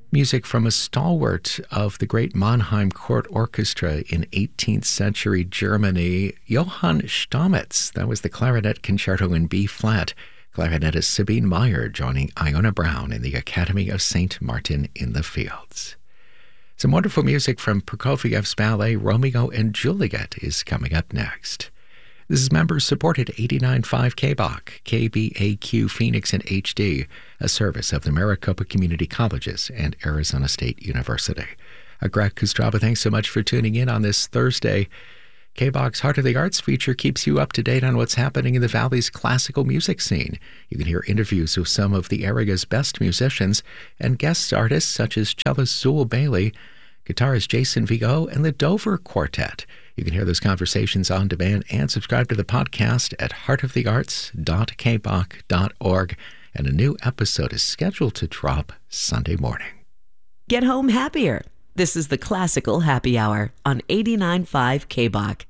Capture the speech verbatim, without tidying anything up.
Music from a stalwart of the great Mannheim Court Orchestra in eighteenth century Germany, Johann Stamitz. That was the Clarinet Concerto in B-flat. Clarinetist Sabine Meyer joining Iona Brown in the Academy of Saint Martin in the Fields. Some wonderful music from Prokofiev's ballet Romeo and Juliet is coming up next. This is members-supported eighty-nine point five K B O C, K B A Q Phoenix in H D, a service of the Maricopa Community Colleges and Arizona State University. Uh, Greg Kustraba, thanks so much for tuning in on this Thursday. K B O C's Heart of the Arts feature keeps you up to date on what's happening in the Valley's classical music scene. You can hear interviews with some of the area's best musicians and guest artists such as cellist Zool Bailey, guitarist Jason Vigo, and the Dover Quartet. You can hear those conversations on demand and subscribe to the podcast at heart of the arts dot k b o c dot org. And a new episode is scheduled to drop Sunday morning. Get home happier. This is the Classical Happy Hour on eighty-nine point five K B O C.